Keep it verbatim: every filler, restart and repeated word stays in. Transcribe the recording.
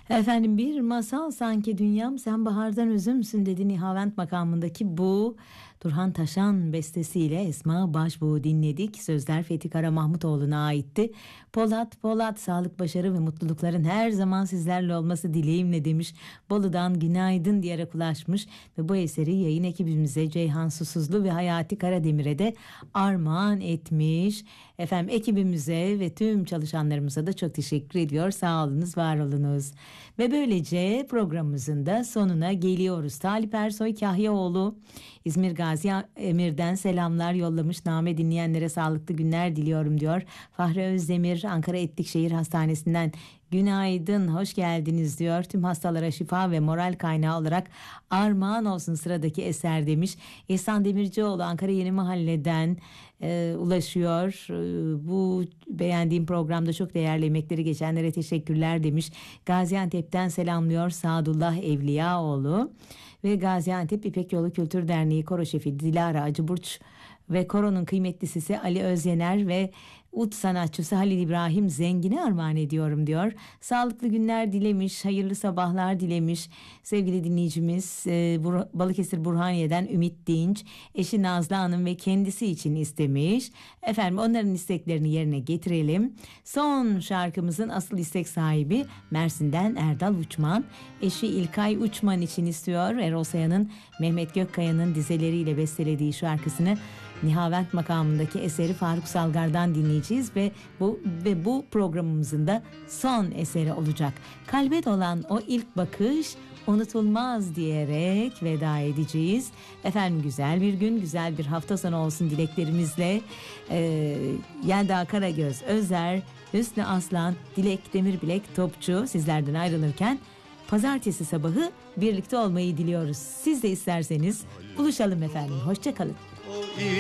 Efendim bir masal sanki dünyam sen bahardan üzümsün dedi Nihavent makamındaki bu Turhan Taşan bestesiyle Esma Başbuğ'u dinledik. Sözler Fethi Kara Mahmutoğlu'na aitti. Polat Polat sağlık, başarı ve mutlulukların her zaman sizlerle olması dileğimle demiş. Bolu'dan günaydın diyerek ulaşmış ve bu eseri yayın ekibimize Ceyhan Susuzlu ve Hayati Karademir'e de armağan etmiş. Efendim ekibimize ve tüm çalışanlarımıza da çok teşekkür ediyor. Sağ olunuz, var olunuz. Ve böylece programımızın da sonuna geliyoruz. Talip Ersoy Kahyaoğlu İzmir Gazi Emir'den selamlar yollamış. Name dinleyenlere sağlıklı günler diliyorum diyor. Fahri Özdemir Ankara Etlikşehir Hastanesi'nden günaydın, hoş geldiniz diyor. Tüm hastalara şifa ve moral kaynağı olarak armağan olsun sıradaki eser demiş. İhsan Demircioğlu Ankara Yeni Mahalle'den e, ulaşıyor. E, bu beğendiğim programda çok değerli emekleri geçenlere teşekkürler demiş. Gaziantep'ten selamlıyor Sadullah Evliyaoğlu. Ve Gaziantep İpek Yolu Kültür Derneği Koro Şefi Dilara Acıburç ve Koro'nun kıymetlisi Ali Özyener ve ut sanatçısı Halil İbrahim Zengin'e armağan ediyorum diyor. Sağlıklı günler dilemiş, hayırlı sabahlar dilemiş. Sevgili dinleyicimiz e, Bur- Balıkesir Burhaniye'den Ümit Dinç, eşi Nazlı Hanım ve kendisi için istemiş. Efendim onların isteklerini yerine getirelim. Son şarkımızın asıl istek sahibi Mersin'den Erdal Uçman. Eşi İlkay Uçman için istiyor. Erol Saya'nın Mehmet Gökkaya'nın dizeleriyle bestelediği şarkısını Nihavent makamındaki eseri Faruk Salgar'dan dinleyeceğiz ve bu ve bu programımızın da son eseri olacak. Kalbe dolan o ilk bakış unutulmaz diyerek veda edeceğiz. Efendim güzel bir gün, güzel bir hafta sonu olsun dileklerimizle. Ee, Yelda Karagöz Özer, Hüsnü Aslan, Dilek Demirbilek Topçu sizlerden ayrılırken pazartesi sabahı birlikte olmayı diliyoruz. Siz de isterseniz buluşalım efendim. Hoşça kalın.